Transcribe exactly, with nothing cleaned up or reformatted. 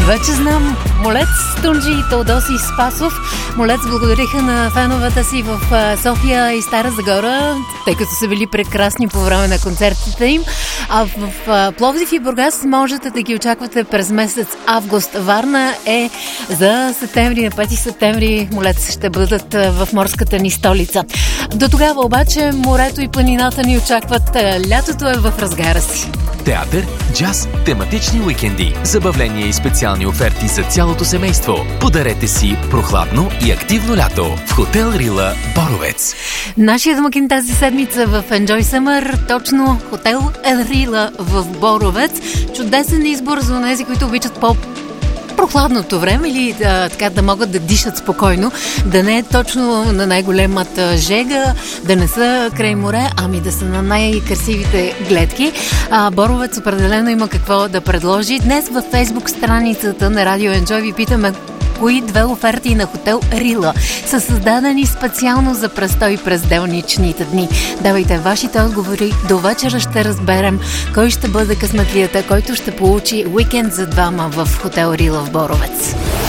Вече знам. Молец, Тунджи и Теодоси Спасов. Молец благодариха на феновете си в София и Стара Загора, тъй като са били прекрасни по време на концертите им. А в Пловдив и Бургас можете да ги очаквате през месец август. Варна е за септември, на пети септември. Молец ще бъдат в морската ни столица. До тогава обаче морето и планината ни очакват. Лятото е в разгара си. Театър, джаз, тематични уикенди, забавления и специални оферти за цялото семейство. Подарете си прохладно и активно лято в Хотел Рила Боровец. Нашия домакин тази седмица в Enjoy Summer, точно Хотел Рила в Боровец. Чудесен избор за онези, които обичат по прохладното време или да, така, да могат да дишат спокойно, да не е точно на най-големата жега, да не са край море, ами да са на най-красивите гледки. А, Боровец определено има какво да предложи. Днес във Фейсбук страницата на Радио Enjoy ви питаме кои две оферти на Хотел Рила са създадени специално за престой през делничните дни. Давайте вашите отговори. До вечера ще разберем кой ще бъде късметлията, който ще получи уикенд за двама в Хотел Рила в Боровец.